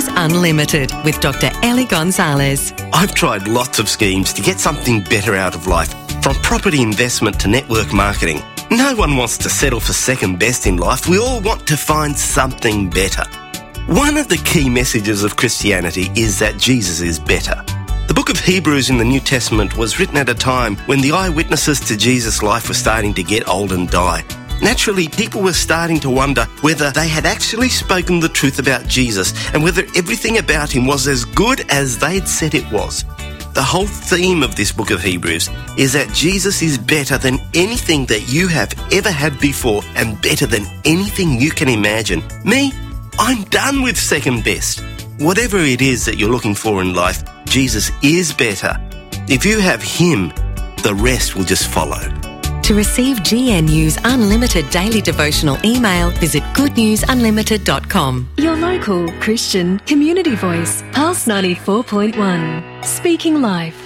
News Unlimited with Dr. Ellie Gonzalez. I've tried lots of schemes to get something better out of life, from property investment to network marketing. No one wants to settle for second best in life. We all want to find something better. One of the key messages of Christianity is that Jesus is better. The book of Hebrews in the New Testament was written at a time when the eyewitnesses to Jesus' life were starting to get old and die. Naturally, people were starting to wonder whether they had actually spoken the truth about Jesus and whether everything about him was as good as they'd said it was. The whole theme of this book of Hebrews is that Jesus is better than anything that you have ever had before and better than anything you can imagine. Me, I'm done with second best. Whatever it is that you're looking for in life, Jesus is better. If you have him, the rest will just follow. To receive GNU's unlimited daily devotional email, visit goodnewsunlimited.com. Your local Christian community voice, Pulse 94.1. Speaking life.